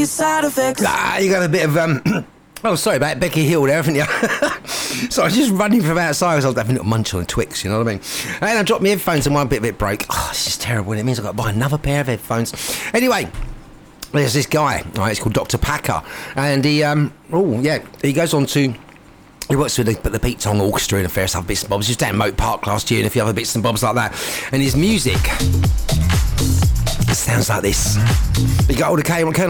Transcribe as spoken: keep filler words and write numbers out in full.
Side effects. Ah, you got a bit of um. Oh, sorry about Becky Hill there, haven't you? So I was just running from outside because I was having a little munch on a Twix, you know what I mean? And I dropped my headphones and one bit of it broke. Oh, this is terrible. It means I've got to buy another pair of headphones. Anyway, there's this guy, right? It's called Doctor Packer, and he um. Oh yeah, he goes on to. He works with the, the Pete Tong Orchestra and various other bits and bobs. He was down in Moat Park last year and a few other bits and bobs like that. And his music sounds like this. You got all the K